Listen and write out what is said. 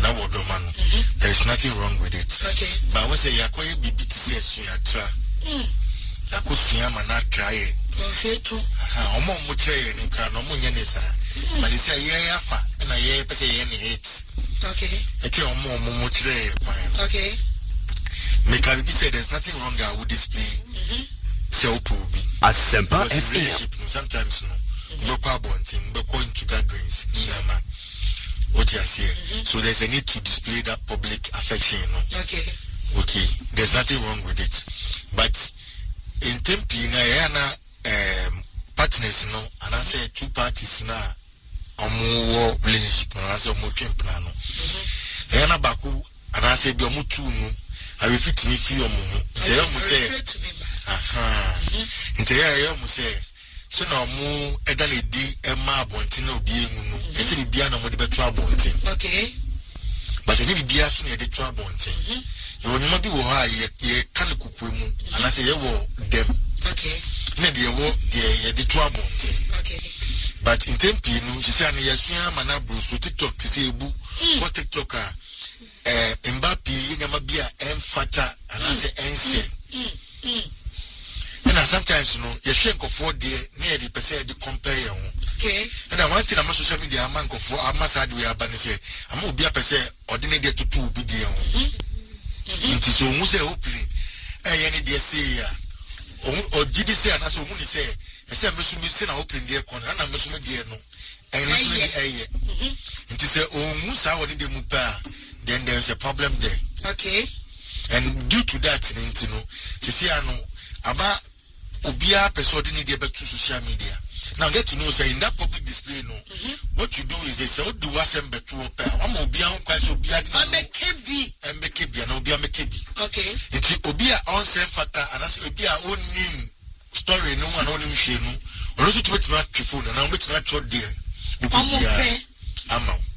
and I would man. There's nothing wrong with it. Okay. But when say yakoye bibi to see a tra. Yakusia mana try it. Omo mutre ni ka no munye ni sa. But you say ye afa na ye pese ye ni hate. Okay. Eke omo mutre pan. Okay. Me can be said there's nothing wrong I would display. Say opubi. Asempa relationship sometimes no bonting going to gatherings what you say. So there's a need to display that public affection. Okay, there's nothing wrong with it, but in tempi na yana partners no and I say two parties na omo relationship na say omo twempna no yana baku and I say bi omo two no I will fit me feel omo tell omo say interior mu say so na mu eda le di e ma abontin na obi enu no e se bibia na mo de beto abontin. Okay, but e bibia so na e de to abontin e wonuma bi wo ha ye kan kuku mu ana say ye wo dem. Okay, na de wo de de to abontin. Okay, but in tempi no she say na yesua mana bro so TikTok say ebu ko TikTok a Mbappe nyama bia emfata ana say ense. And sometimes, you shake of 4 days near the percent compare. Okay. And I want to know social media, a man of 4 hours. I do have a say, I'm going to be a percent ordinary to 2 video. It is almost opening. Any dear say, or did you say, and that's what you say, I said, Mr. Missin opening their corner, and I'm Mr. Mediano. And it is almost how did the Mupa, then there's a problem there. Okay. And due to that, you know, Ceciano, about Obia person need to social media. Now get to know say in that public display no what you do is they say do assemble to open am obia on kwa so obia di MKB and obia MKB. Okay. It's obia on self fata and as obia on name story no one on him share no. Also to bet my phone and now bet na chod there. Ama